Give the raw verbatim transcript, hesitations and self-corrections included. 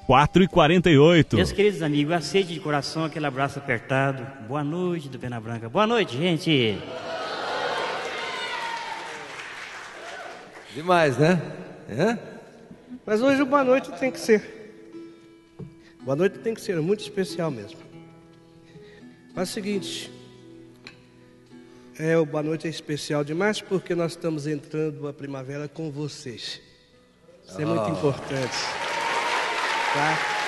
quatro e quarenta e oito. Meus queridos amigos, aceite de coração aquele abraço apertado. Boa noite do Pena Branca. Boa noite, gente. Demais, né? É? Mas hoje o boa noite tem que ser. Boa noite tem que ser muito especial mesmo. Mas é o seguinte, é, o boa noite é especial demais porque nós estamos entrando na primavera com vocês. Isso é muito Oh. importante. Tá?